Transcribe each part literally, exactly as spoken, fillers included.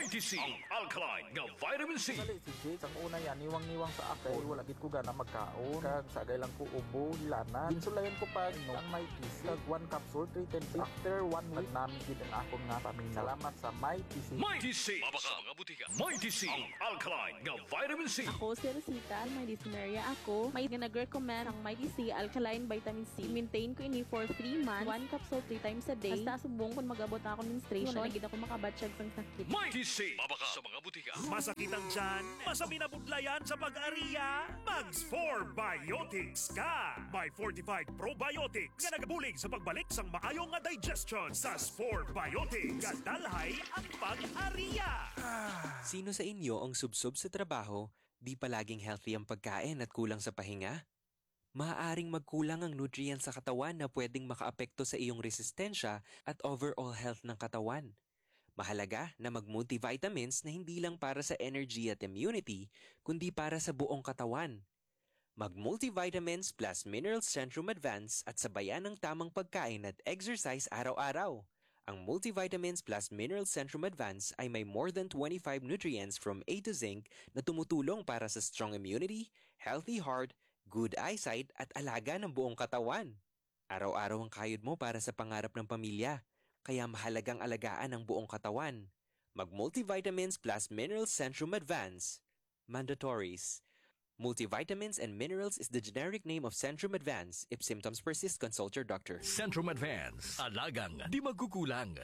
Mighty C, ang alkaline nga vitamin C. Dali si Jake, ang una yan, niwang-niwang sa akay, wala gid ko gana magkaon. Kag sagay lang ko ubo, hilana. Ginsulayan ko pa no, ang Mighty C. Kag one capsule, three ten days. After one week, namin gid ang akong nga pamilya. Salamat sa Mighty C. Mighty C, mabaka mga butika. Mighty C, ang alkaline nga vitamin C. Ako si Rosita, may dyspnea ako. May nag-recommend ang Mighty C Alkaline Vitamin C. Maintain ko ini for three months, one capsule three times a day. Basta subong kung mag-abot na ako menstruation, na gid ako makabatsyag sang sakit. Mighty C, mabaka sa mga butika. Masakit ang tiyan, masami na budlayan sa pag-ariya, Mags four Biotics ka! May fortified probiotics nga nagabulig sa pagbalik sang maayong nga digestion sa four Biotics. Kadalhay ang pag-ariya! Sino sa inyo ang subsob sa trabaho, di palaging healthy ang pagkain at kulang sa pahinga? Maaaring magkulang ang nutrients sa katawan na pwedeng makaapekto sa iyong resistensya at overall health ng katawan. Mahalaga na mag-multivitamins na hindi lang para sa energy at immunity, kundi para sa buong katawan. Mag-multivitamins plus Minerals Centrum Advance at sabayan ng tamang pagkain at exercise araw-araw. Ang Multivitamins plus Minerals Centrum Advance ay may more than twenty-five nutrients from A to zinc na tumutulong para sa strong immunity, healthy heart, good eyesight at alaga ng buong katawan. Araw-araw ang kayod mo para sa pangarap ng pamilya. Kaya mahalagang alagaan ang buong katawan. Mag-Multivitamins plus Minerals Centrum Advance. Mandatories. Multivitamins and Minerals is the generic name of Centrum Advance. If symptoms persist, consult your doctor. Centrum Advance, alagang di magkukulang.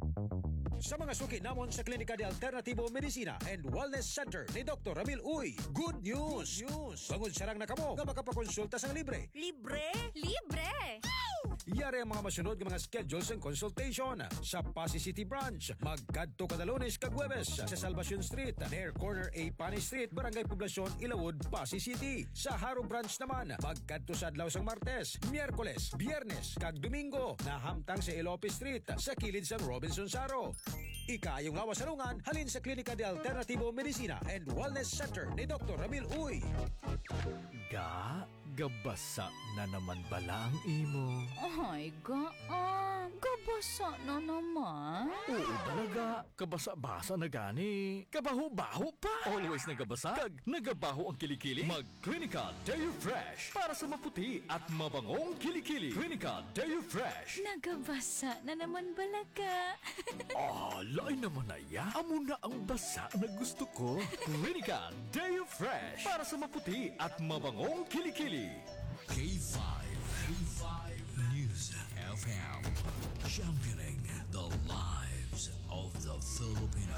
Sa mga suki namon sa Klinika de Alternativo Medicina and Wellness Center ni Doctor Ramil Uy, good news! Good news! Bangod sarang na kamo nga makapakonsulta sang libre. Libre? Libre! Yari ang mga masunod ng mga schedules and consultation sa Pasay City Branch. Magkadto kada Lunes kag Huwebes sa Salvacion Street, near corner A Pani Street, Barangay Poblacion, Ilawod, Pasay City. Sa Haro Branch naman, magkadto sa adlaw sang Martes, Miyerkules, Biyernes kag Domingo na hamtang sa Ilope Street sa kilid sang Robinson Saro. Ikayong lawas salungan halin sa Klinika de Alternativo Medicina and Wellness Center ni Doctor Ramil Uy. Ga, gabasa na naman bala ang imo. Ay, gaan. Gabasa na naman. Oo talaga, kabasa-basa na gani. Kabaho-baho pa. Always nagabasa, kag nagabaho ang kilikili. Mag-Clinica Deo Fresh para sa maputi at mabangong kilikili. Clinica Deo Fresh. Nagabasa na naman balaga. Ah, lain naman na ya. Amo na ang basa na gusto ko. Clinica Deo Fresh para sa maputi at mabangong kilikili. K five, K five News F M, championing the lives of the Filipino.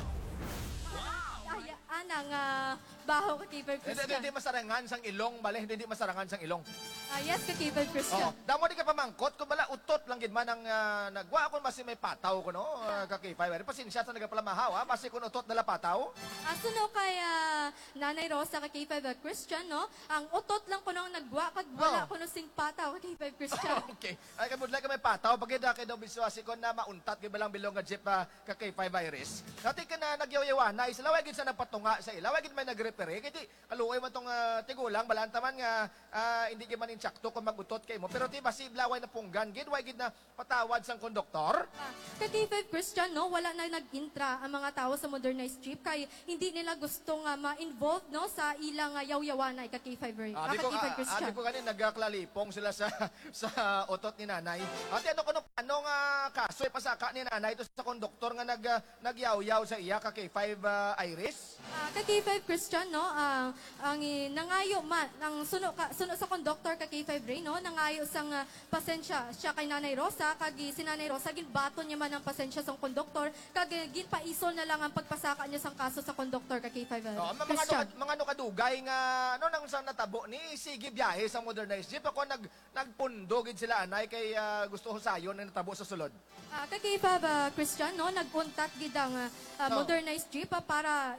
Ay, anang uh, baho ka Kiper Hindi, Christian. hindi masarangan sang ilong, bali, hindi, hindi masarangan sang ilong. Ah, yes, ka Kiper Christian. Oh, damo di ka pamangkot, kung bala utot lang gid man ang uh, nagwa ako masi may pataw ko no, uh, kakipay. Pero pasensya sa nagapalamahaw, ha, basi kun utot dala pataw. Aso no kay ah, Nanay Rosa ka Kiper Christian, no? Ang utot lang ko nung nagwa, kag wala Oh. ko nung sing pataw ka Kiper Christian. Okay. Ay kamudlay ka may pataw, pagid kay daw biswasi ko na mauntat kay balang bilong nga jeep uh, kakipay virus. Dati ka na nagyaw-yawan, na isalaway gid sa nagpatunga sa ila, wagid may nagrepere, kay kaluoy man tong uh, tigulang balanta man nga uh, hindi gid man insakto kung magutot kay mo. Pero ti basi blaway na punggan gid, way gid na patawad sang konduktor. Ah, ka Kiper Christian, no? Wala na nag-intra ang mga tao sa modernized jeep kay hindi nila gusto nga ma-involve no sa ilang uh, yaw-yawanay ka Kiper Ah, di ka ko, Kiper ah, Christian. ah, di ko ganin, nagkaklalipong sila sa sa otot ni nanay. Ate, ano kuno anong uh, kaso pasaka ni nanay ito sa konduktor nga nag, uh, nagyaw-yaw sa iya ka K five uh, Iris? Ah, ka K five Christian, no? Ah, ang eh, nangayo man, ang suno, ka, suno sa conductor ka K five Ray, no? Nangayo sang uh, pasensya siya kay Nanay Rosa, kag eh, si Nanay Rosa, ginbaton niya man ang pasensya sang conductor, kag eh, ginpaisol na lang ang pagpasaka niya sang kaso sa conductor ka K five uh, Oh, mga Christian. ano, mga ano kadugay nga ano nang sa natabo ni sige biyahe sa modernized jeep ako nag nagpundo gid sila anay kay uh, gusto ko sayon na natabo sa sulod. Ah, ka K five uh, Christian, no? Naguntat gid ang uh, Oh. modernized jeep ah, para istoryahan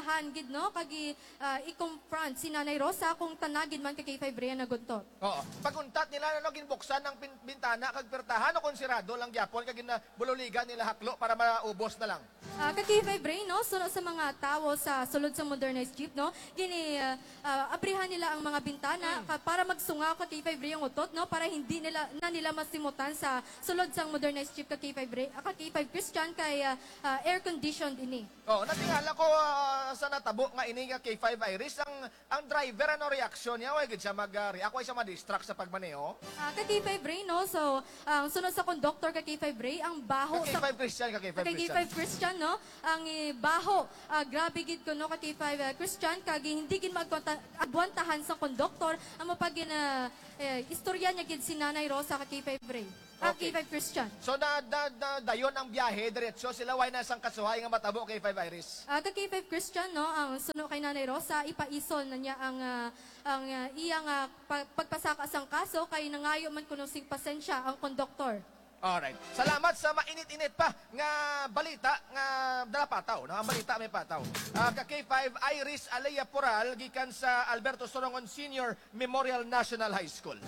abrihan gid no kag uh, i-confront si Nanay Rosa kung tanagid man kay K five Ray nga guntot. Oo. Paguntat nila no ginbuksan ng pin- bintana kag pertahan o konsirado lang gyapon kag gina bululigan nila haklo para maubos na lang. Uh, kag K five Ray no sunod sa mga tawo sa sulod sa modernized jeep no gini uh, uh, abrihan nila ang mga bintana Hmm. ka, para magsungaw kag K five Ray ang utot no para hindi nila na nila masimutan sa sulod sang modernized jeep kag K five Ray uh, kag K five Christian kay uh, uh, air conditioned ini. Oh, natingala ko ah, sa natabo nga ini nga K five Iris ang ang driver ano reaksyon niya way gid siya mag-react way siya ma-distract sa pagmaneho. Uh, kag K five Ray no so ang sunod sa conductor kag K five Ray ang baho Ka K sa five Christian ka K five kay K Christian. five Christian no ang eh, baho ah, grabe gid ko no kay K five uh, Christian kag hindi gid magagwantahan sa conductor ang mapagin uh, eh, istorya niya gid si Nanay Rosa kag K five Ray. Ah, Okay. K five Christian. So na, na, na dayon ang biyahe diretso sila way na sang kasuhay nga matabo K five Iris. Ah, kag K five Christian no ang suno kay Nanay Rosa ipaison na niya ang ah, ang ah, iyang ah, pa- pagpasaka sang kaso kay nangayo man kuno sing pasensya ang conductor. Alright. Salamat sa mainit-init pa nga balita nga dala pataw. No? Ang balita may pataw. Uh, ka K five Iris Alea Poral gikan sa Alberto Sorongon Senior Memorial National High School.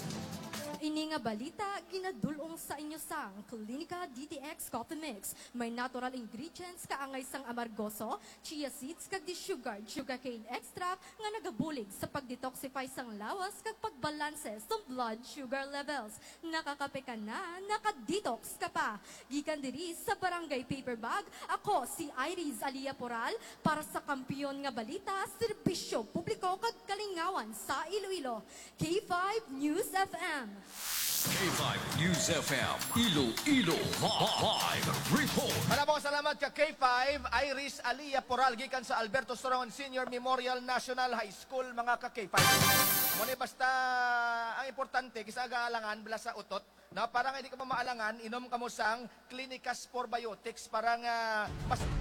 Ini nga balita, ginadulong sa inyo sang Clinica D T X Coffee Mix. May natural ingredients kaangay sang amargoso, chia seeds kag di-sugar, sugarcane extract nga nagabulig sa pagdetoxify sang lawas kag pagbalanse sa blood sugar levels. Nakakape ka na, nakadetox ka pa. Gikan diri sa Barangay Paper Bag, ako si Iris Alia Poral para sa kampiyon nga balita, serbisyo publiko kag kalingawan sa Iloilo. K five News F M. K five News F M, Iloilo Live Report. Maraming salamat ka K five Iris Alia Poral gikan sa Alberto Sorongon Senior Memorial National High School mga ka K five. Muna basta ang importante kisa agaalangan bila sa utot na parang hindi ka pa maalangan inom ka mo sang Clinicas for Biotics para nga mas